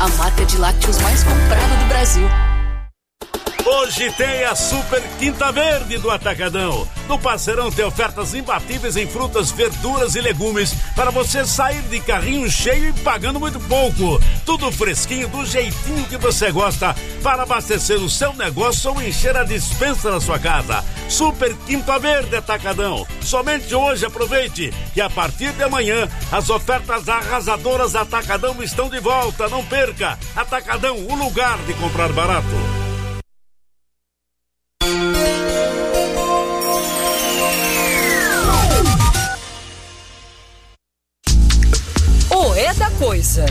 a marca de lácteos mais comprada do Brasil. Hoje tem a Super Quinta Verde do Atacadão. No Parceirão tem ofertas imbatíveis em frutas, verduras e legumes para você sair de carrinho cheio e pagando muito pouco. Tudo fresquinho, do jeitinho que você gosta, para abastecer o seu negócio ou encher a despensa da sua casa. Super Quinta Verde Atacadão. Somente hoje aproveite que a partir de amanhã as ofertas arrasadoras Atacadão estão de volta. Não perca. Atacadão, o lugar de comprar barato. O É da Coisa.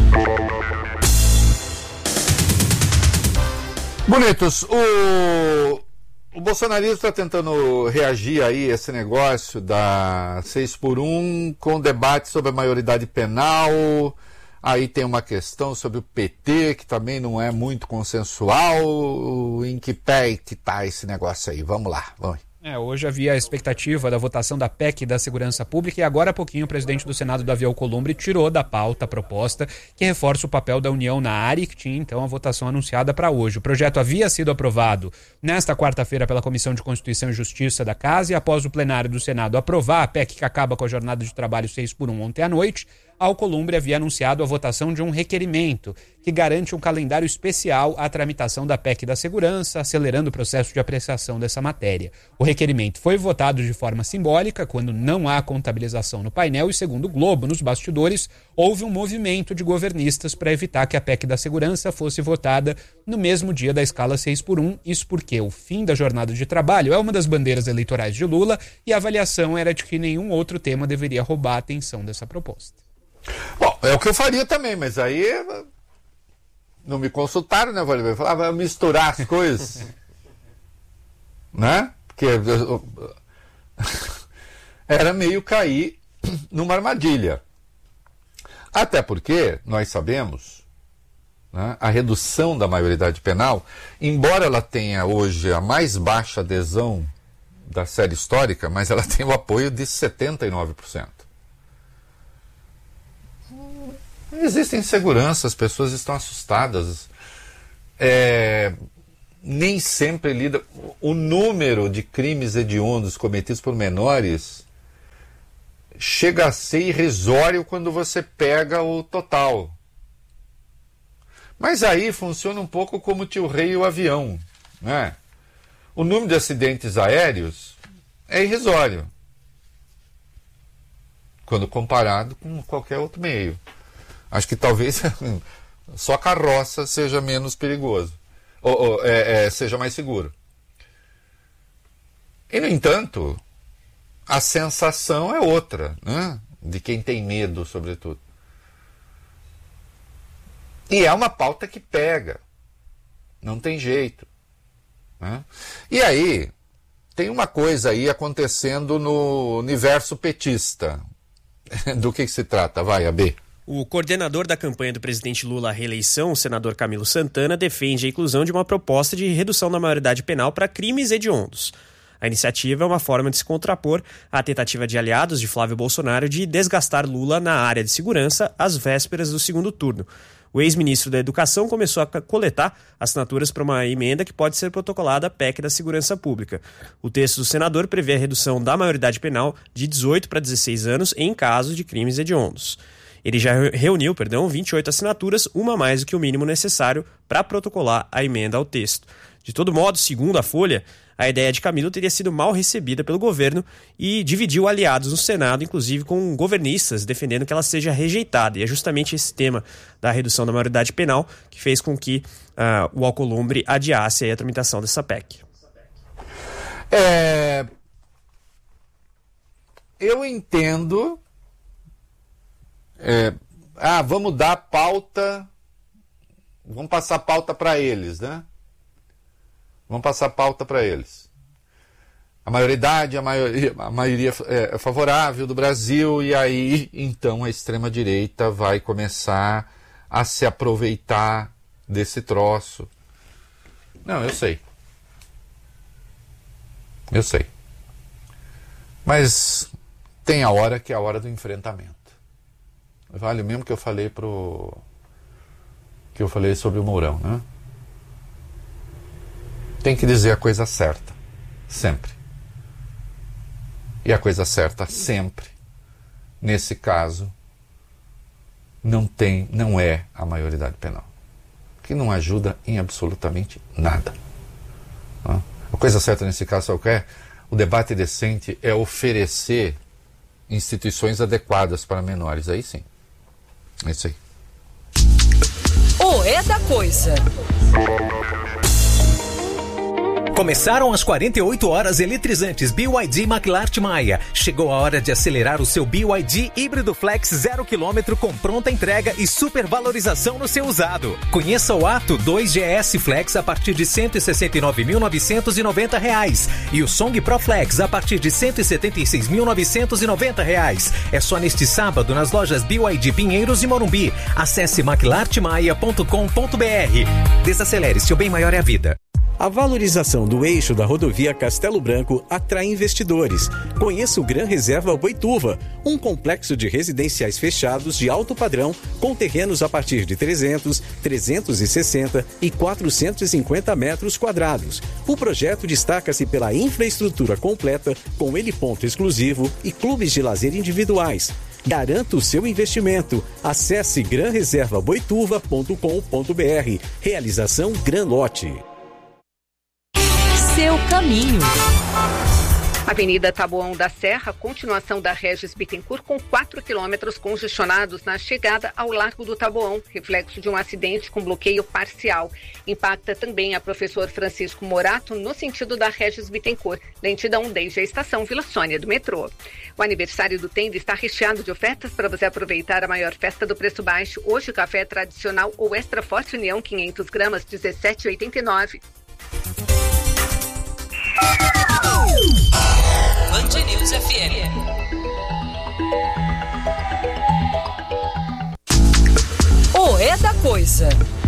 Bonitos, o bolsonarismo está tentando reagir aí a esse negócio da 6x1 com debate sobre a maioridade penal. Aí tem uma questão sobre o PT, que também não é muito consensual. Em que pé que tá esse negócio aí? Vamos lá, vamos. Hoje havia a expectativa da votação da PEC da Segurança Pública e agora há pouquinho o presidente do Senado, Davi Alcolumbre, tirou da pauta a proposta que reforça o papel da União na área e que tinha então a votação anunciada para hoje. O projeto havia sido aprovado nesta quarta-feira pela Comissão de Constituição e Justiça da Casa e após o plenário do Senado aprovar a PEC que acaba com a jornada de trabalho 6x1 ontem à noite, Alcolumbre havia anunciado a votação de um requerimento que garante um calendário especial à tramitação da PEC da Segurança, acelerando o processo de apreciação dessa matéria. O requerimento foi votado de forma simbólica, quando não há contabilização no painel e, segundo o Globo, nos bastidores, houve um movimento de governistas para evitar que a PEC da Segurança fosse votada no mesmo dia da escala 6x1. Isso porque o fim da jornada de trabalho é uma das bandeiras eleitorais de Lula e a avaliação era de que nenhum outro tema deveria roubar a atenção dessa proposta. Bom, é o que eu faria também, mas aí não me consultaram, né, Valdemar? Falava misturar as coisas, né? Porque era meio cair numa armadilha. Até porque nós sabemos, né, a redução da maioridade penal, embora ela tenha hoje a mais baixa adesão da série histórica, mas ela tem o apoio de 79%. Existem inseguranças, as pessoas estão assustadas. Nem sempre lida. O número de crimes hediondos cometidos por menores chega a ser irrisório quando você pega o total. Mas aí funciona um pouco como o tio rei e o avião, né? O número de acidentes aéreos é irrisório quando comparado com qualquer outro meio. Acho que talvez só carroça seja menos perigoso, seja mais seguro. E, no entanto, a sensação é outra, né? De quem tem medo, sobretudo. E é uma pauta que pega, não tem jeito, né? E aí, tem uma coisa aí acontecendo no universo petista. Do que se trata? Vai, AB. O coordenador da campanha do presidente Lula à reeleição, o senador Camilo Santana, defende a inclusão de uma proposta de redução da maioridade penal para crimes hediondos. A iniciativa é uma forma de se contrapor à tentativa de aliados de Flávio Bolsonaro de desgastar Lula na área de segurança às vésperas do segundo turno. O ex-ministro da Educação começou a coletar assinaturas para uma emenda que pode ser protocolada à PEC da Segurança Pública. O texto do senador prevê a redução da maioridade penal de 18 para 16 anos em caso de crimes hediondos. Ele já reuniu 28 assinaturas, uma a mais do que o mínimo necessário para protocolar a emenda ao texto. De todo modo, segundo a Folha, a ideia de Camilo teria sido mal recebida pelo governo e dividiu aliados no Senado, inclusive com governistas, defendendo que ela seja rejeitada. E é justamente esse tema da redução da maioridade penal que fez com que o Alcolumbre adiasse a tramitação dessa PEC. Eu entendo... vamos dar pauta, vamos passar pauta para eles, né? Vamos passar pauta para eles. A maioria é favorável do Brasil, e aí, então, a extrema-direita vai começar a se aproveitar desse troço. Não, eu sei. Mas tem a hora que é a hora do enfrentamento. Vale o mesmo que eu falei pro que eu falei sobre o Mourão, né? Tem que dizer a coisa certa, sempre. E a coisa certa sempre, nesse caso, não é a maioridade penal, que não ajuda em absolutamente nada. Né? A coisa certa nesse caso, sabe o que é? O debate decente é oferecer instituições adequadas para menores. Aí sim. É isso aí. O É da Coisa. Começaram as 48 horas eletrizantes BYD McLart Maia. Chegou a hora de acelerar o seu BYD híbrido flex 0 km com pronta entrega e supervalorização no seu usado. Conheça o Ato 2GS Flex a partir de R$ 169.990 e o Song Pro Flex a partir de R$ 176.990. É só neste sábado nas lojas BYD Pinheiros e Morumbi. Acesse maclartmaia.com.br. Desacelere, seu bem maior é a vida. A valorização do eixo da rodovia Castelo Branco atrai investidores. Conheça o Gran Reserva Boituva, um complexo de residenciais fechados de alto padrão com terrenos a partir de 300, 360 e 450 metros quadrados. O projeto destaca-se pela infraestrutura completa, com heliponto exclusivo e clubes de lazer individuais. Garanta o seu investimento. Acesse granreservaboituva.com.br. Realização Gran Lote. Seu caminho. Avenida Taboão da Serra, continuação da Regis Bittencourt, com 4 quilômetros congestionados na chegada ao Largo do Taboão, reflexo de um acidente com bloqueio parcial. Impacta também a Professor Francisco Morato no sentido da Regis Bittencourt, lentidão desde a estação Vila Sônia do metrô. O aniversário do Tenda está recheado de ofertas para você aproveitar a maior festa do preço baixo. Hoje, café tradicional ou extra forte União 500 gramas, R$ 17,89. Band News FM. O É da Coisa.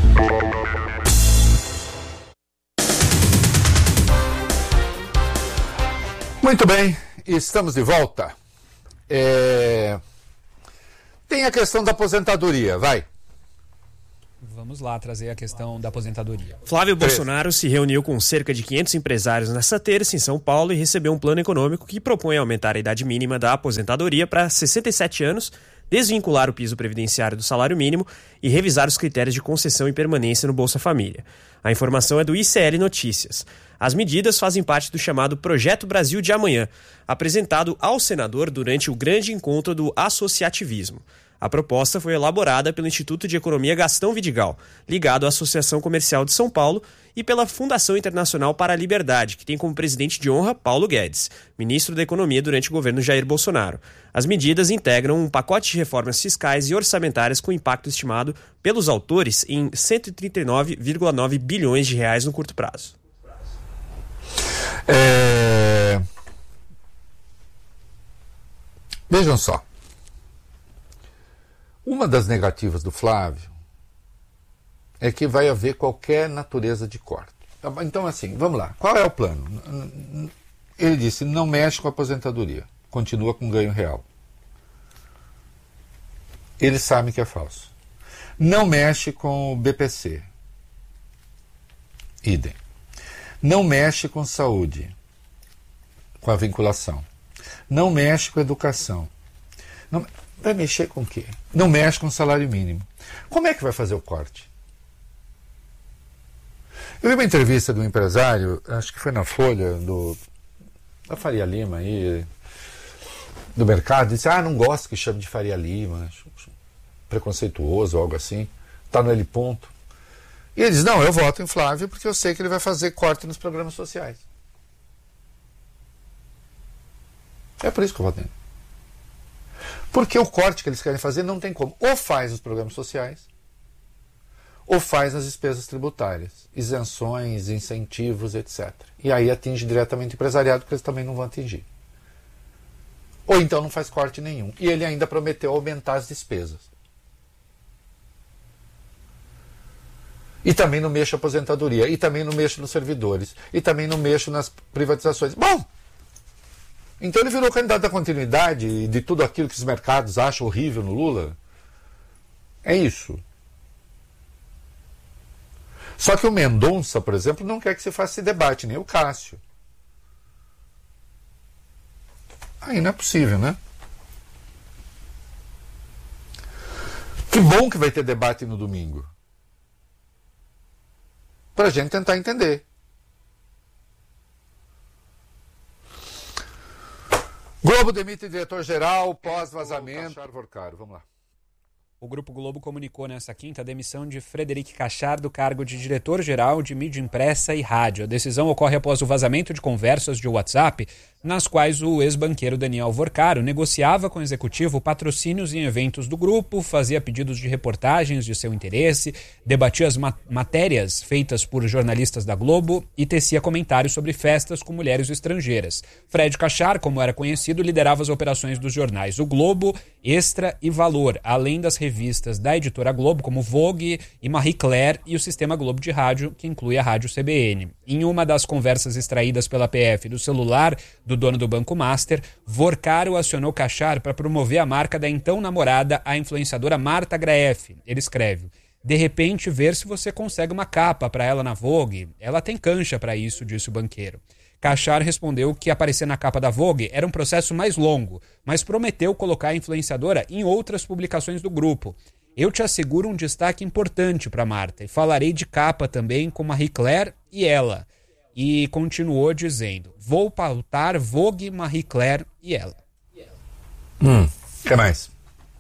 Muito bem, estamos de volta. Tem a questão da aposentadoria, vai. Vamos lá trazer a questão da aposentadoria. Flávio Bolsonaro se reuniu com cerca de 500 empresários nesta terça em São Paulo e recebeu um plano econômico que propõe aumentar a idade mínima da aposentadoria para 67 anos, desvincular o piso previdenciário do salário mínimo e revisar os critérios de concessão e permanência no Bolsa Família. A informação é do ICL Notícias. As medidas fazem parte do chamado Projeto Brasil de Amanhã, apresentado ao senador durante o grande encontro do associativismo. A proposta foi elaborada pelo Instituto de Economia Gastão Vidigal, ligado à Associação Comercial de São Paulo, e pela Fundação Internacional para a Liberdade, que tem como presidente de honra Paulo Guedes, ministro da Economia durante o governo Jair Bolsonaro. As medidas integram um pacote de reformas fiscais e orçamentárias com impacto estimado pelos autores em 139,9 bilhões de reais no curto prazo. Vejam só. Uma das negativas do Flávio é que vai haver qualquer natureza de corte. Então, assim, vamos lá. Qual é o plano? Ele disse, não mexe com a aposentadoria. Continua com ganho real. Eles sabem que é falso. Não mexe com o BPC. Idem. Não mexe com saúde. Com a vinculação. Não mexe com educação. Não... Vai mexer com o quê? Não mexe com o salário mínimo. Como é que vai fazer o corte? Eu vi uma entrevista de um empresário, acho que foi na Folha, da Faria Lima, aí, do mercado, disse, não gosto que chame de Faria Lima, acho preconceituoso, algo assim, está no heliponto. E ele diz, não, eu voto em Flávio porque eu sei que ele vai fazer corte nos programas sociais. É por isso que eu voto nele. Porque o corte que eles querem fazer não tem como. Ou faz os programas sociais, ou faz as despesas tributárias, isenções, incentivos, etc. E aí atinge diretamente o empresariado, que eles também não vão atingir. Ou então não faz corte nenhum. E ele ainda prometeu aumentar as despesas. E também não mexe a aposentadoria, e também não mexe nos servidores, e também não mexe nas privatizações. Bom! Então ele virou candidato à continuidade de tudo aquilo que os mercados acham horrível no Lula. É isso. Só que o Mendonça, por exemplo, não quer que se faça esse debate, nem o Cássio. Aí não é possível, né? Que bom que vai ter debate no domingo. Pra gente tentar entender. Globo demite diretor-geral pós-vazamento. Vamos lá. O Grupo Globo comunicou nesta quinta a demissão de Frederic Cachard do cargo de diretor-geral de mídia impressa e rádio. A decisão ocorre após o vazamento de conversas de WhatsApp, nas quais o ex-banqueiro Daniel Vorcaro negociava com o executivo patrocínios em eventos do grupo, fazia pedidos de reportagens de seu interesse, debatia as matérias feitas por jornalistas da Globo e tecia comentários sobre festas com mulheres estrangeiras. Fred Cachard, como era conhecido, liderava as operações dos jornais O Globo, Extra e Valor, além das revistas da editora Globo, como Vogue e Marie Claire, e o Sistema Globo de Rádio, que inclui a Rádio CBN. Em uma das conversas extraídas pela PF do celular do dono do Banco Master, Vorcaro acionou Cachard para promover a marca da então namorada, a influenciadora Marta Graeff. Ele escreve: de repente, ver se você consegue uma capa para ela na Vogue. Ela tem cancha para isso, disse o banqueiro. Cachard respondeu que aparecer na capa da Vogue era um processo mais longo, mas prometeu colocar a influenciadora em outras publicações do grupo. Eu te asseguro um destaque importante para Marta e falarei de capa também com Marie Claire e ela. E continuou dizendo: vou pautar Vogue, Marie Claire e ela. O que mais?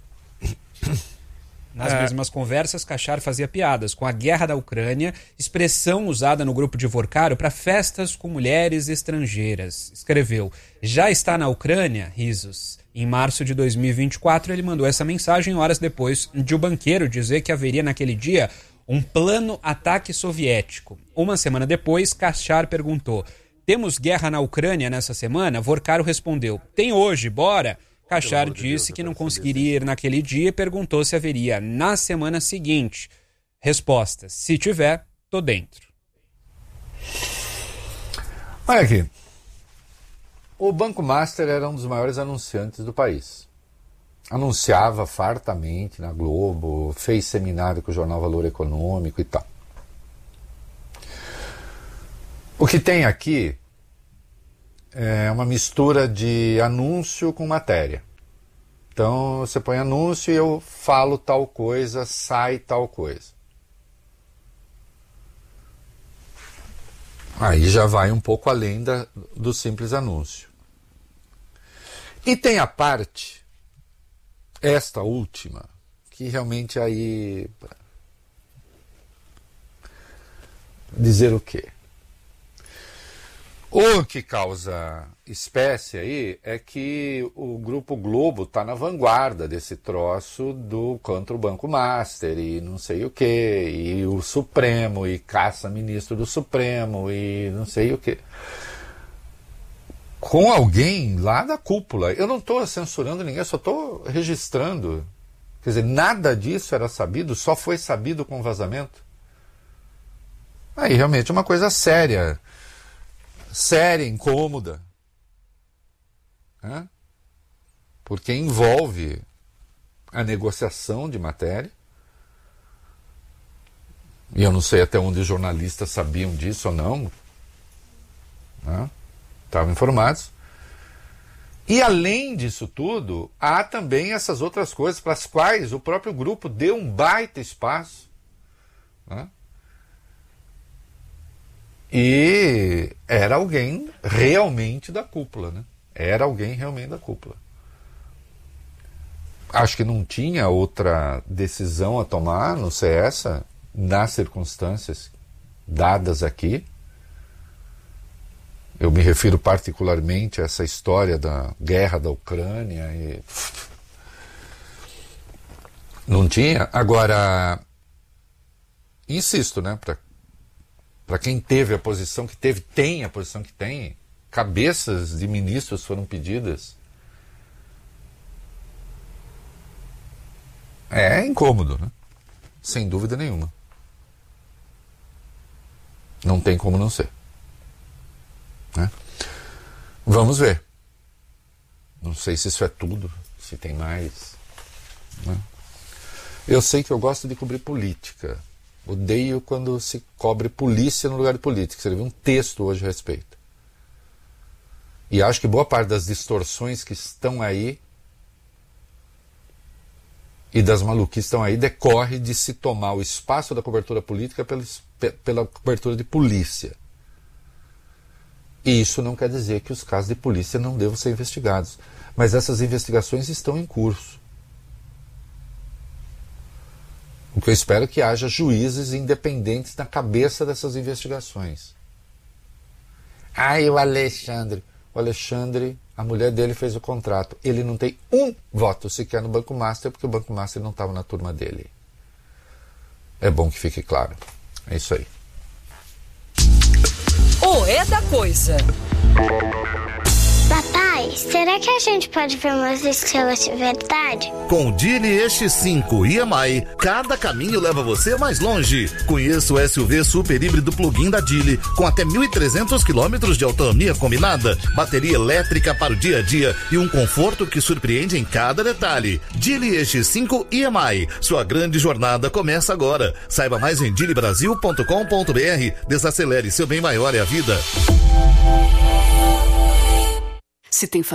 Nas mesmas conversas, Cachard fazia piadas com a guerra da Ucrânia, expressão usada no grupo de Vorcaro para festas com mulheres estrangeiras. Escreveu: já está na Ucrânia? Risos. Em março de 2024, ele mandou essa mensagem horas depois de o banqueiro dizer que haveria naquele dia um plano ataque soviético. Uma semana depois, Cachard perguntou: temos guerra na Ucrânia nessa semana? Vorcaro respondeu: tem hoje, bora! Cachard disse que não conseguiria ir naquele dia e perguntou se haveria na semana seguinte. Resposta: se tiver, tô dentro. Olha aqui. O Banco Master era um dos maiores anunciantes do país. Anunciava fartamente na Globo, fez seminário com o jornal Valor Econômico e tal. O que tem aqui é uma mistura de anúncio com matéria. Então você põe anúncio e eu falo tal coisa, sai tal coisa. Aí já vai um pouco além do simples anúncio. E tem a parte, esta última, que realmente aí... dizer o quê? O que causa espécie aí é que o Grupo Globo está na vanguarda desse troço do contra o Banco Master e não sei o quê, e o Supremo, e caça ministro do Supremo, e não sei o quê. Com alguém lá da cúpula. Eu não estou censurando ninguém, eu só estou registrando. Quer dizer, nada disso era sabido, só foi sabido com vazamento. Aí realmente é uma coisa séria. Séria, incômoda, né? Porque envolve a negociação de matéria, e eu não sei até onde os jornalistas sabiam disso ou não, né? Estavam informados. E além disso tudo, há também essas outras coisas para as quais o próprio grupo deu um baita espaço, né? E era alguém realmente da cúpula, né? Era alguém realmente da cúpula. Acho que não tinha outra decisão a tomar, não sei essa, nas circunstâncias dadas aqui. Eu me refiro particularmente a essa história da guerra da Ucrânia. E... não tinha. Agora, insisto, né? Para quem teve a posição que teve, tem a posição que tem, cabeças de ministros foram pedidas. É incômodo, né? Sem dúvida nenhuma. Não tem como não ser, né? Vamos ver. Não sei se isso é tudo, se tem mais, né? Eu sei que eu gosto de cobrir política. Odeio quando se cobre polícia no lugar de política. Escrevi um texto hoje a respeito. E acho que boa parte das distorções que estão aí e das maluquices que estão aí decorre de se tomar o espaço da cobertura política pela cobertura de polícia. E isso não quer dizer que os casos de polícia não devam ser investigados. Mas essas investigações estão em curso. O que eu espero é que haja juízes independentes na cabeça dessas investigações. E o Alexandre. O Alexandre, a mulher dele fez o contrato. Ele não tem um voto sequer no Banco Master, porque o Banco Master não estava na turma dele. É bom que fique claro. É isso aí. O É da Coisa. Papai, será que a gente pode ver umas estrelas de verdade? Com o Geely EX5 EMI, cada caminho leva você mais longe. Conheça o SUV super híbrido plug-in da Geely, com até 1.300 km de autonomia combinada, bateria elétrica para o dia a dia e um conforto que surpreende em cada detalhe. Geely EX5 EMI, sua grande jornada começa agora. Saiba mais em geelybrasil.com.br. Desacelere, seu bem maior é a vida. Se tem